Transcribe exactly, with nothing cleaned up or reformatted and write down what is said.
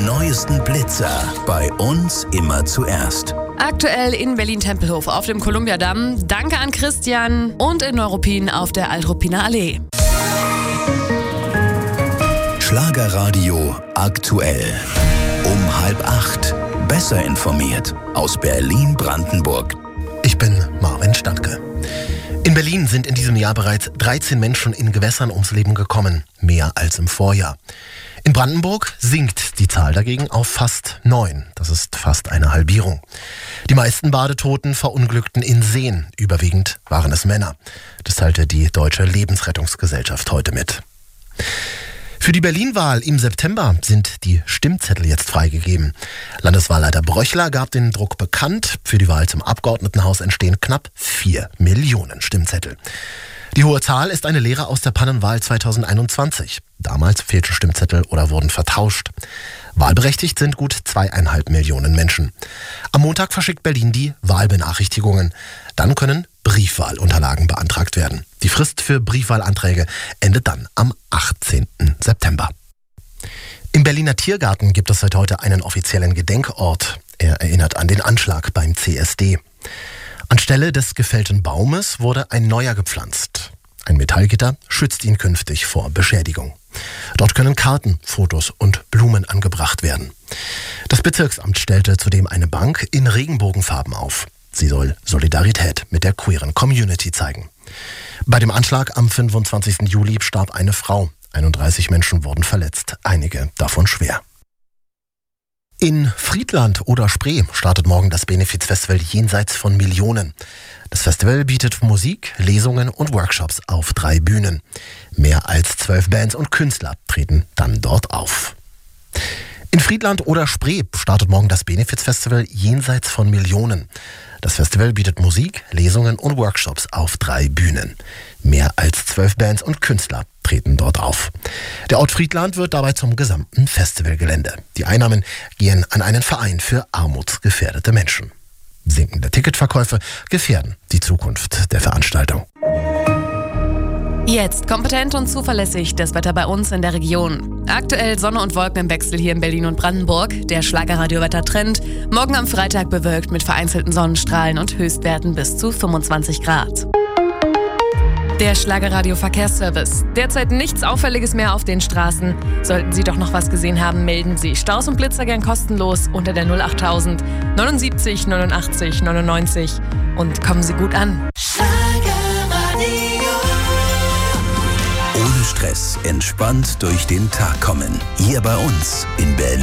neuesten Blitzer bei uns immer zuerst. Aktuell in Berlin-Tempelhof auf dem Columbiadamm. Danke an Christian und in Neuruppin auf der Alt-Ruppiner Allee. Schlagerradio aktuell. Um halb acht. Besser informiert aus Berlin-Brandenburg. Ich bin Marvin Standke. In Berlin sind in diesem Jahr bereits dreizehn Menschen in Gewässern ums Leben gekommen. Mehr als im Vorjahr. In Brandenburg sinkt die Zahl dagegen auf fast neun. Das ist fast eine Halbierung. Die meisten Badetoten verunglückten in Seen. Überwiegend waren es Männer. Das teilte die Deutsche Lebensrettungsgesellschaft heute mit. Für die Berlin-Wahl im September sind die Stimmzettel jetzt freigegeben. Landeswahlleiter Bröchler gab den Druck bekannt. Für die Wahl zum Abgeordnetenhaus entstehen knapp vier Millionen Stimmzettel. Die hohe Zahl ist eine Lehre aus der Pannenwahl zweitausendeinundzwanzig. Damals fehlten Stimmzettel oder wurden vertauscht. Wahlberechtigt sind gut zweieinhalb Millionen Menschen. Am Montag verschickt Berlin die Wahlbenachrichtigungen. Dann können Briefwahlunterlagen beantragt werden. Die Frist für Briefwahlanträge endet dann am achtzehnten September. Im Berliner Tiergarten gibt es seit heute einen offiziellen Gedenkort. Er erinnert an den Anschlag beim C S D. Anstelle des gefällten Baumes wurde ein neuer gepflanzt. Ein Metallgitter schützt ihn künftig vor Beschädigung. Dort können Karten, Fotos und Blumen angebracht werden. Das Bezirksamt stellte zudem eine Bank in Regenbogenfarben auf. Sie soll Solidarität mit der queeren Community zeigen. Bei dem Anschlag am fünfundzwanzigsten Juli starb eine Frau. einunddreißig Menschen wurden verletzt, einige davon schwer. In Friedland oder Spree startet morgen das Benefizfestival Jenseits von Millionen. Das Festival bietet Musik, Lesungen und Workshops auf drei Bühnen. Mehr als zwölf Bands und Künstler treten dann dort auf. In Friedland oder Spree startet morgen das Benefizfestival Jenseits von Millionen. Das Festival bietet Musik, Lesungen und Workshops auf drei Bühnen. Mehr als zwölf Bands und Künstler treten dort auf. Der Ort Friedland wird dabei zum gesamten Festivalgelände. Die Einnahmen gehen an einen Verein für armutsgefährdete Menschen. Sinkende Ticketverkäufe gefährden die Zukunft der Veranstaltung. Jetzt kompetent und zuverlässig das Wetter bei uns in der Region. Aktuell Sonne und Wolken im Wechsel hier in Berlin und Brandenburg. Der Schlagerradio-Wettertrend. Morgen am Freitag bewölkt mit vereinzelten Sonnenstrahlen und Höchstwerten bis zu fünfundzwanzig Grad. Der Schlagerradio-Verkehrsservice. Derzeit nichts Auffälliges mehr auf den Straßen. Sollten Sie doch noch was gesehen haben, melden Sie Staus und Blitzer gern kostenlos unter der null achttausend neunundsiebzig neunundachtzig neunundneunzig. Und kommen Sie gut an. Ohne Stress, entspannt durch den Tag kommen. Hier bei uns in Berlin.